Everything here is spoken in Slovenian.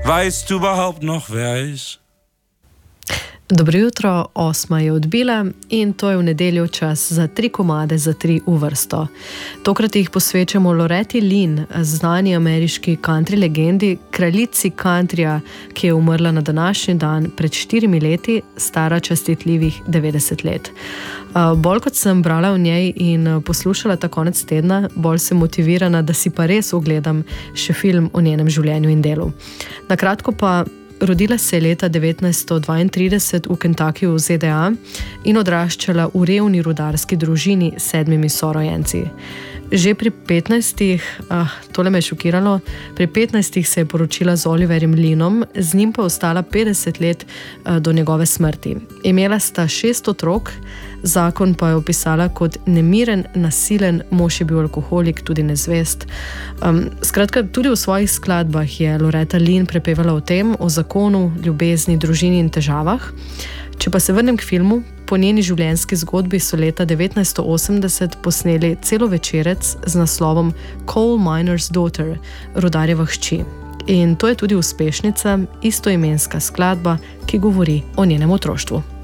Weißt du überhaupt noch, wer ist? Dobro jutro, 8 je odbila in to je v nedeljo čas za 3 komade za 3 v vrsto. Tokrat jih posvečamo Loretti Lynn, znani ameriški country legendi, kraljici countryja, ki je umrla na današnji dan pred 4 leti, stara častitljivih 90 let. Bolj kot sem brala o njej in poslušala ta konec tedna, bolj sem motivirana, da si pa res ogledam še film o njenem življenju in delu. Na kratko pa, rodila se je leta 1932 v Kentuckyju v ZDA in odraščala v revni rudarski družini s 7 sorojenci. Že pri 15, tole me je šokiralo, pri 15 se je poročila z Oliverjem Lynnom, z njim pa ostala 50 let do njegove smrti. Imela sta 6 otrok, zakon pa je opisala kot nemiren, nasilen, mož je bil alkoholik, tudi nezvest. Skratka, tudi v svojih skladbah je Loretta Lynn prepevala o tem, o zakonu, ljubezni, družini in težavah. Če pa se vrnem k filmu, po njeni življenjski zgodbi so leta 1980 posneli celovečerec z naslovom Coal Miner's Daughter, rudarjeva hči. In to je tudi uspešnica, istoimenska skladba, ki govori o njenem otroštvu.